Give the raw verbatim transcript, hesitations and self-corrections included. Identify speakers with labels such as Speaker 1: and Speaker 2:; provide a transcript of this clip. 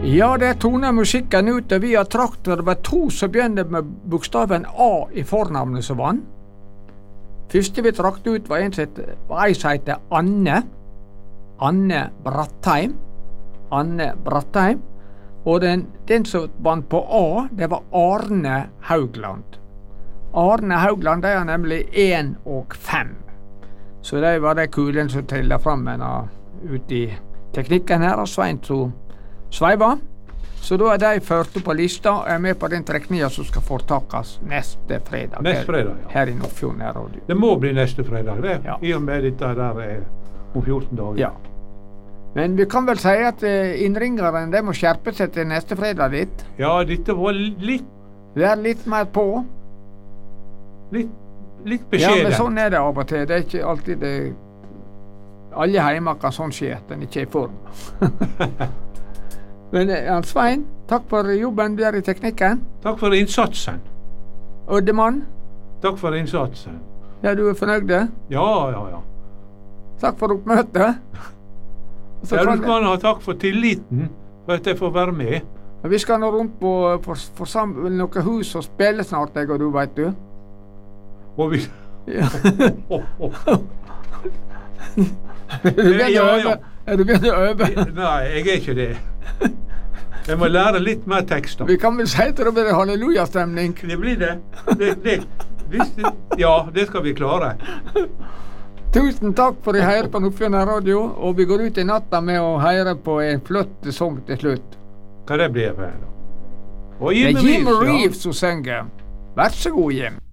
Speaker 1: Ja, det toner musikken ut, og vi har traktor. Det var to som begynte med bokstaven A i fornavnet som vann. Første vi trakte ut var en som heter, var ei som heter Anne. Anne Brattheim. Anne Brattheim. Og den, den som vant på A, det var Arne Haugland. Arne Haugland, de er nemlig én og fem. Så det var det kulen som trillet frem henne ut i teknikken her, og Svein som sveiva. Så da er de ført på lista og er med på den trekningen som skal foretakes neste fredag.
Speaker 2: Neste fredag, ja.
Speaker 1: Her i Nordfjord nærradio.
Speaker 2: Det må bli neste fredag, det.
Speaker 1: Ja.
Speaker 2: I og med dette der er om fjorten dager.
Speaker 1: Ja. Men vi kan vel si at innringeren de må skjerpe seg til neste fredag litt.
Speaker 2: Ja, dette var litt...
Speaker 1: Vær litt mer på.
Speaker 2: Litt, litt
Speaker 1: Ja,
Speaker 2: beskjeden.
Speaker 1: men sånn er det av og til. Det er ikke alltid det... Alle hjemme kan sånn skje at den ikke er i form. Men Jan Svein, takk for jobben der i teknikken.
Speaker 2: Takk for innsatsen.
Speaker 1: Oddemann,
Speaker 2: Takk for innsatsen.
Speaker 1: ja, du er fornøyde?
Speaker 2: Ja, ja, ja.
Speaker 1: Takk for oppmøtet. Så
Speaker 2: Ja,
Speaker 1: kan-
Speaker 2: du kan ha takk for tilliten, for at jeg får være med.
Speaker 1: Vi skal nå rundt på for, for sam, noen hus og spille snart, jeg og du, vet du.
Speaker 2: Og vi...
Speaker 1: Ja.
Speaker 2: Oh, oh.
Speaker 1: Er du begynt
Speaker 2: Ja,
Speaker 1: å
Speaker 2: ja.
Speaker 1: øve? Er du begynt å øve?
Speaker 2: Nei, jeg er ikke det. Jeg må lære litt mer tekster.
Speaker 1: Vi kan vel si at det blir hallelujastemning.
Speaker 2: Det blir det. det, det, hvis det ja, det skal vi klare.
Speaker 1: Tusen takk for å høre på Nordfjord Radio, og vi går ut i natta med å høre på en flott sang til slutt.
Speaker 2: Hva det blir for en da? Og
Speaker 1: Det er
Speaker 2: Jim
Speaker 1: Jim
Speaker 2: Reeves, ja.
Speaker 1: Reeves som synger. Vær så god, Jim.